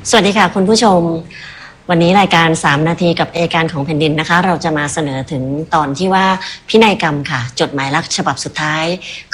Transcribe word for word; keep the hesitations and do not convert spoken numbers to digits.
สวัสดีค่ะคุณผู้ชมวันนี้รายการสามนาทีกับอัยการของแผ่นดินนะคะเราจะมาเสนอถึงตอนที่ว่าพินัยกรรมค่ะจดหมายรักฉบับสุดท้าย